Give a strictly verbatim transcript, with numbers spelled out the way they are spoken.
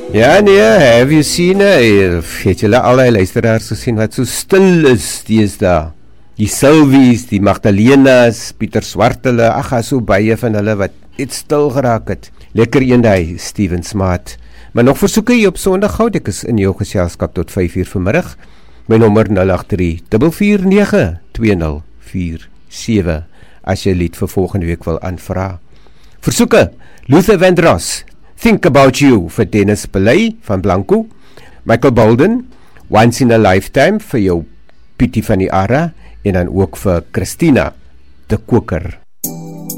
Ja nee, have you seen uh, het julle al die luisteraars gesien wat so stil is deesdae? Die Sylvies, die Magdalenas, Pieter Swartele, ag, daar is so baie van hulle wat net stil geraak het. Lekker een daai, Steven Smaat. Maar nog versoek jy op Sondag Goud, ek is in jou geselskap tot vyf uur vanmiddag. My nommer nul agt drie, vier vier nege, twee nul vier sewe, as jy lied vir volgende week wil aanvra. Versoeke, Luther Vandross, Think About You vir Dennis Pillay van Blanco, Michael Bolden, Once in a Lifetime vir jou Pietie van die Ara, en dan ook vir Christina de Koker.